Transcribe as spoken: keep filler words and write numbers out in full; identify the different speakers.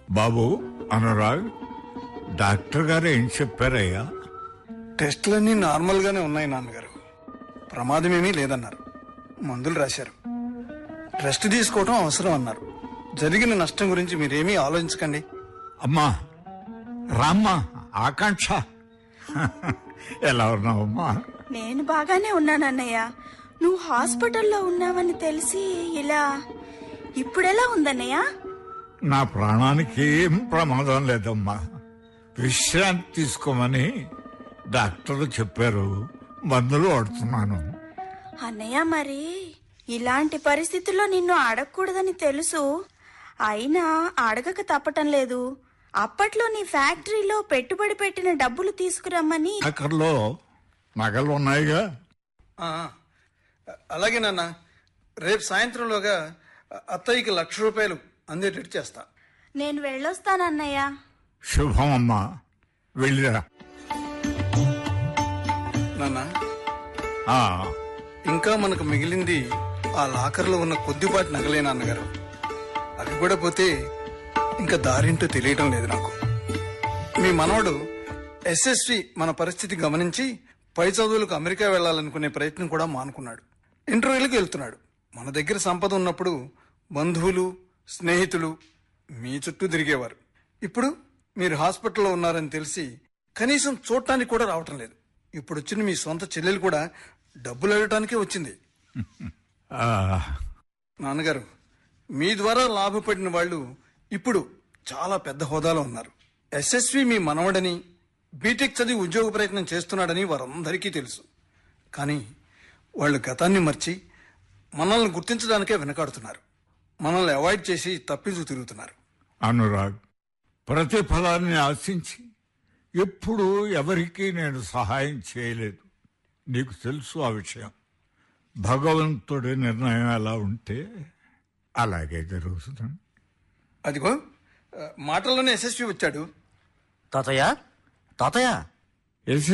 Speaker 1: బాబు Anurag, doctor గారు ఏం చెప్పారయ్యా?
Speaker 2: టెస్టులన్నీ normal గానే ఉన్నాయి నాన్నగారు. ప్రమాదమేమీ లేదన్నారు. మందులు రాశారు. రెస్ట్ తీసుకోవడం అవసరం అన్నారు. జరిగిన నష్టం గురించి మీరేమీ ఆలోచించకండి.
Speaker 1: అమ్మా రామ్మా, ఆకాంక్ష ఎలా ఉన్నావమ్మా?
Speaker 3: నేను బాగానే ఉన్నానన్నయ్య. నువ్వు హాస్పిటల్లో ఉన్నావని తెలిసి ఇలా ఇప్పుడెలా ఉందన్నయ్య?
Speaker 1: నా ప్రాణానికి ఏం ప్రమాదం లేదమ్మా. విశ్రాంతి తీసుకోమని డాక్టర్లు చెప్పారు. మందులు వాడుతున్నాను.
Speaker 3: అన్నయ్య, మరి ఇలాంటి పరిస్థితుల్లో నిన్ను అడగకూడదని తెలుసు. అయినా అడగక తప్పటం లేదు. అప్పట్లో నీ ఫ్యాక్టరీలో పెట్టుబడి పెట్టిన డబ్బులు తీసుకురమ్మని.
Speaker 1: అక్కర్లో నగలు ఉన్నాయిగా.
Speaker 2: ఆ, అలాగే నాన్న. రేపు సాయంత్రంలోగా అత్తయ్యకి లక్ష రూపాయలు అందేటట్టు చేస్తా.
Speaker 3: నేను వెళ్ళొస్తానన్నయ్య.
Speaker 1: శుభం అమ్మా, వెళ్ళిరా.
Speaker 2: నాన్న,
Speaker 1: ఆ,
Speaker 2: ఇంకా మనకు మిగిలింది ఆ లాకర్లో ఉన్న కొద్దిపాటి నగలే నాన్నగారు. అవి కూడా పోతే ఇంకా దారింటో తెలియటం లేదు నాకు. మీ మనవడు ఎస్ఎస్వి మన పరిస్థితి గమనించి పై చదువులకు అమెరికా వెళ్లాలనుకునే ప్రయత్నం కూడా మానుకున్నాడు. ఇంటర్వ్యూలకు వెళ్తున్నాడు. మన దగ్గర సంపద ఉన్నప్పుడు బంధువులు, స్నేహితులు మీ చుట్టూ తిరిగేవారు. ఇప్పుడు మీరు హాస్పిటల్లో ఉన్నారని తెలిసి కనీసం చూడటానికి కూడా రావటం లేదు. ఇప్పుడు వచ్చిన మీ సొంత చెల్లెలు కూడా డబ్బులు అడగటానికే వచ్చింది.
Speaker 1: ఆ,
Speaker 2: నాన్నగారు, మీ ద్వారా లాభపడిన వాళ్ళు ఇప్పుడు చాలా పెద్ద హోదాలో ఉన్నారు. ఎస్ఎస్వి మీ మనవడని, బీటెక్ చదివి ఉద్యోగ ప్రయత్నం చేస్తున్నాడని వారందరికీ తెలుసు. కానీ వాళ్ళు గతాన్ని మర్చి మనల్ని గుర్తించడానికే వెనకాడుతున్నారు. మనల్ని అవాయిడ్ చేసి తప్పించు తిరుగుతున్నారు.
Speaker 1: అనురాగ్, ప్రతిఫలాన్ని ఆశించి ఎప్పుడూ ఎవరికీ నేను సహాయం చేయలేదు. నీకు తెలుసు ఆ విషయం. భగవంతుడి నిర్ణయం ఎలా ఉంటే అలాగే జరుగుతుంది.
Speaker 2: అదిగో మాటల్లోనే యశస్వి వచ్చాడు.
Speaker 4: తాతయ్య తాతయ్య